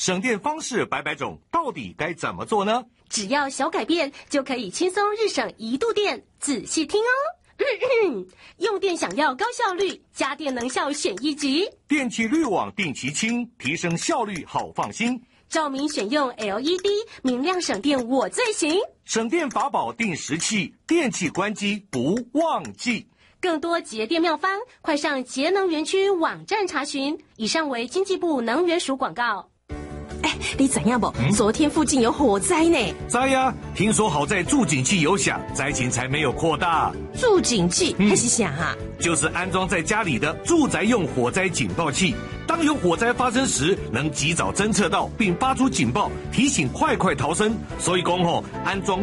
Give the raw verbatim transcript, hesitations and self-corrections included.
省电方式百百种，到底该怎么做呢？ 只要小改变，就可以轻松日省一度电。仔细听哦。咳咳用电想要高效率，家电能效选一级。 电器滤网定期清，提升效率好放心。 照明选用 L E D， 明亮省电我最行。 省电法宝定时器，电器关机不忘记。 更多节电妙方，快上节能园区网站查询。以上为经济部能源署广告。 哎，你怎样不？嗯、昨天附近有火灾呢。 灾呀、啊！听说好在助警器有响，灾情才没有扩大。 助警器还是响啊？ 就是安装在家里的住宅用火灾警报器。当有火灾发生时，能及早侦测到并发出警报，提醒快快逃生。所以讲吼，安装